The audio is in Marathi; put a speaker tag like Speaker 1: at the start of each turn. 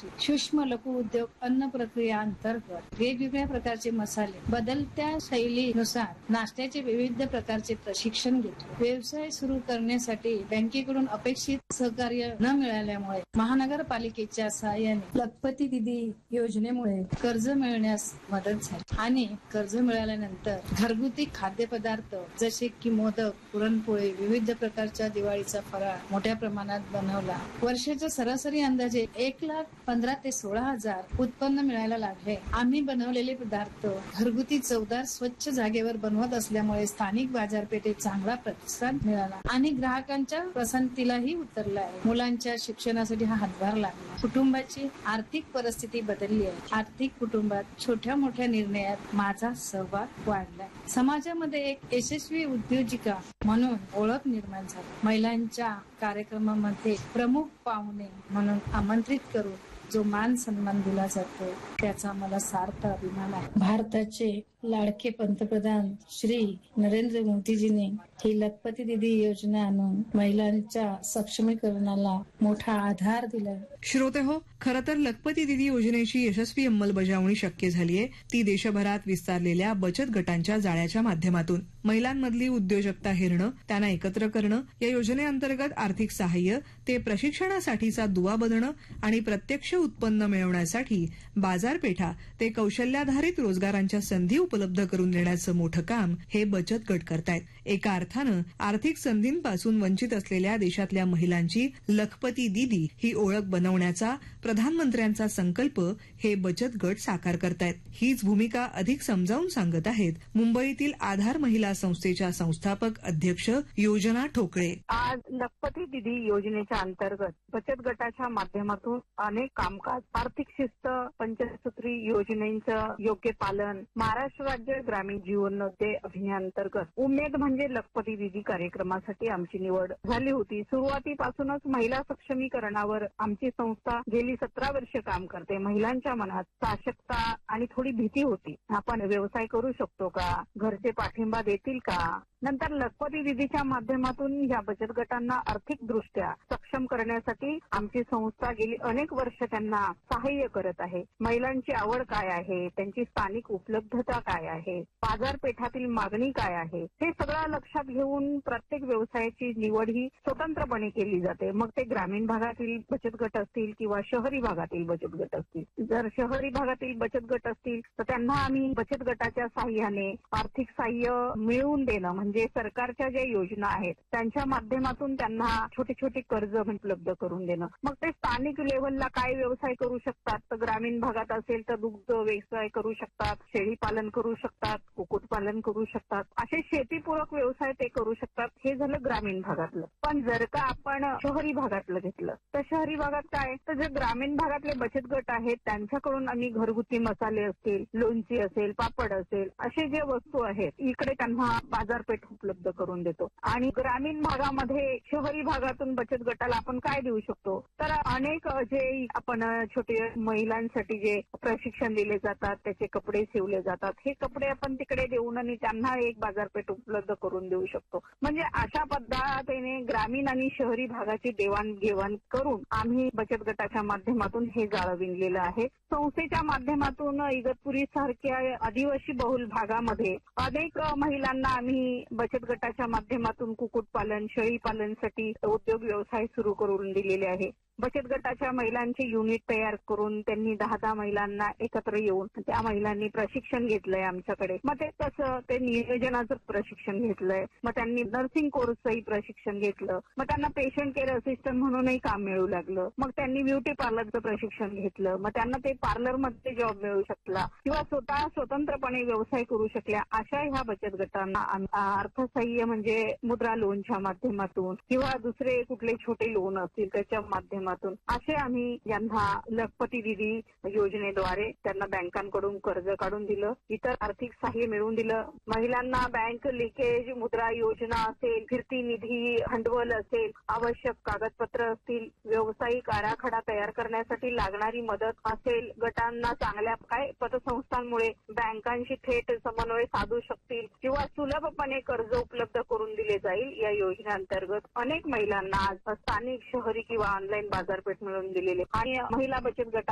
Speaker 1: कृषी, सूक्ष्म लघु उद्योग, अन्न प्रक्रिया अंतर्गत वेगवेगळ्या प्रकारचे मसाले, बदलत्या शैलीनुसार नाश्त्याचे विविध प्रकारचे प्रशिक्षण घेतले. व्यवसाय सुरू करण्यासाठी बँकेकडून अपेक्षित सहकार्य न मिळाल्यामुळे महानगरपालिकेच्या सहाय्याने लखपती दिदी योजनेमुळे कर्ज मिळण्यास मदत झाली आणि कर्ज मिळाल्यानंतर घरगुती खाद्यपदार्थ जसे की मोदक, पुरणपोळी, विविध प्रकारच्या दिवाळीचा फराळ मोठ्या प्रमाणात बनवला. वर्षाच्या सरासरी अंदाजे 1,15,000 ते 16,000 उत्पन्न मिळायला लागले. आम्ही बनवलेले पदार्थ घरगुती, चवदार, स्वच्छ जागेवर बनवत असल्यामुळे स्थानिक बाजारपेठेत चांगला प्रतिसाद मिळाला आणि ग्राहकांच्या पसंतीलाही उतरला आहे. मुलांच्या शिक्षणासाठी हा हातभार लागला. कुटुंबाची आर्थिक परिस्थिती बदलली आहे. आर्थिक कुटुंबात छोट्या मोठ्या निर्णयात माझा सहभाग वाढला. समाजामध्ये एक यशस्वी उद्योजिका म्हणून ओळख निर्माण झाली. महिलांच्या कार्यक्रमामध्ये प्रमुख पाहुणे म्हणून आमंत्रित करून जो मान सन्मान दिला जातो त्याचा मला सार्थ अभिमान आहे. भारताचे लाडके पंतप्रधान श्री नरेंद्र मोदीजींनी ही लखपती दिदी योजना आणून महिलांच्या सक्षमीकरणाला मोठा आधार दिला.
Speaker 2: श्रोते हो, खरं तर लखपती दिदी योजनेची यशस्वी अंमलबजावणी शक्य झाली आहे ती देशभरात विस्तारलेल्या बचत गटांच्या जाळ्याच्या माध्यमातून. महिलांमधली उद्योजकता हेरणं, त्यांना एकत्र करणं, या योजनेअंतर्गत आर्थिक सहाय्य ते प्रशिक्षणासाठीचा दुवा बनणं आणि प्रत्यक्ष उत्पन्न मिळवण्यासाठी बाजारपेठा ते कौशल्याधारित रोजगारांच्या संधी उपलब्ध करून देण्याचं मोठं काम हे बचत गट करतायत. एका अर्थानं आर्थिक संधींपासून वंचित असलेल्या देशातल्या महिलांची लखपती दिदी ही ओळख बनवण्याचा प्रधानमंत्र्यांचा संकल्प हे बचत गट साकार करतायत. हीच भूमिका अधिक समजावून सांगत आहेत मुंबईतील आधार महिला संस्थेच्या संस्थापक अध्यक्ष योजना ठोकळे.
Speaker 3: आज लखपती दिदी योजनेच्या अंतर्गत बचत गटाच्या माध्यमातून अनेक कामकाज, आर्थिक शिस्त, पंचसूत्री योजनेचं योग्य पालन, महाराष्ट्र राज्य ग्रामीण जीवनोदय अभियानांतर्गत उमेद म्हणजे लखपती दिदी कार्यक्रमासाठी आमची निवड झाली होती. सुरुवातीपासूनच महिला सक्षमीकरणावर आमची संस्था गेली 17 वर्ष काम करते. महिलांच्या मनात साशकता आणि थोडी भीती होती. आपण व्यवसाय करू शकतो का, घरचे पाठिंबा देतील का. नंतर लखपती दिदीच्या माध्यमातून या बचत गटांना आर्थिक दृष्ट्या सक्षम करण्यासाठी आमची संस्था गेली अनेक वर्ष त्यांना सहाय्य करत आहे. महिलांची आवड काय आहे, त्यांची स्थानिक उपलब्धता काय आहे, बाजारपेठातील मागणी काय आहे, हे सगळं लक्षात घेऊन प्रत्येक व्यवसायाची निवड ही स्वतंत्रपणे केली जाते. मग ते ग्रामीण भागातील बचत गट असतील किंवा शहरी भागातील बचत गट असतील. जर शहरी भागातील बचत गट असतील तर त्यांना आम्ही बचत गटाच्या साह्याने आर्थिक साह्य मिळवून देणं म्हणजे सरकारच्या ज्या योजना आहेत त्यांच्या माध्यमातून त्यांना छोटे छोटे कर्ज उपलब्ध करून देणं. मग ते स्थानिक लेव्हलला काय व्यवसाय करू शकतात, तर ग्रामीण भागात असेल तर दुग्ध व्यवसाय करू शकतात, शेळी पालन करू शकतात, कुक्कुटपालन करू शकतात, असे शेतीपूरक व्यवसाय ते करू शकतात. हे झालं ग्रामीण भागातलं. पण जर का आपण शहरी भागातलं घेतलं तर शहरी भागात काय, तर जे ग्रामीण भागातले बचत गट आहेत त्यांच्याकडून आम्ही घरगुती मसाले असतील, लोणची असेल, पापड असेल, असे जे वस्तू आहेत इकडे त्यांना बाजारपेठ उपलब्ध करून देतो. आणि ग्रामीण भागामध्ये शहरी भागातून बचत गटाला आपण काय देऊ शकतो, तर अनेक जे आपण छोटे महिलांसाठी जे प्रशिक्षण दिले जातात, त्याचे कपडे शिवले जातात, हे कपडे आपण तिकडे देऊन आणि त्यांना एक बाजारपेठ उपलब्ध करून देऊ शकतो. म्हणजे अशा पद्धतीने ग्रामीण आणि शहरी भागाची देवाणघेवाण करून आम्ही बचत गटाच्या माध्यमातून हे जाळं विणलेलं आहे. संस्थेच्या माध्यमातून इगतपुरी सारख्या आदिवासी बहुल भागामध्ये अनेक महिलांना आम्ही बचत गटाच्या माध्यमातून कुक्कुटपालन, शेळी पालनसाठी उद्योग व्यवसाय सुरू करून दिलेले आहे. बचत गटाच्या महिलांचे युनिट तयार करून त्यांनी 10 महिलांना एकत्र येऊन त्या महिलांनी प्रशिक्षण घेतलंय आमच्याकडे. मग ते कसं, ते नियोजनाचं प्रशिक्षण घेतलंय, मग त्यांनी नर्सिंग कोर्सचंही प्रशिक्षण घेतलं, मग त्यांना पेशंट केअर असिस्टंट म्हणूनही काम मिळू लागलं, मग त्यांनी ब्युटी पार्लरचं प्रशिक्षण घेतलं, मग त्यांना ते पार्लरमध्ये जॉब मिळू शकला किंवा स्वतः स्वतंत्रपणे व्यवसाय करू शकल्या. अशा ह्या बचत गटांना अर्थसहाय्य म्हणजे मुद्रा लोनच्या माध्यमातून किंवा दुसरे कुठले छोटे लोन असतील त्याच्या माध्यमातून असे आम्ही यांना लखपती दिदी योजनेद्वारे त्यांना बँकांकडून कर्ज काढून दिलं, इतर आर्थिक सहाय्य मिळवून दिलं. महिलांना बँक लिकेज, मुद्रा योजना असेल, फिरती निधी भांडवल असेल, आवश्यक कागदपत्र असतील, व्यावसायिक आराखडा तयार करण्यासाठी लागणारी मदत असेल, गटांना चांगल्या काय पतसंस्थांमुळे बँकांशी थेट समन्वय साधू शकतील किंवा सुलभपणे कर्ज उपलब्ध करून दिले जाईल. या योजनेअंतर्गत अनेक महिलांना आज स्थानिक, शहरी किंवा ऑनलाईन बाजारपेठ मिळवून दिलेले आणि महिला बचत गट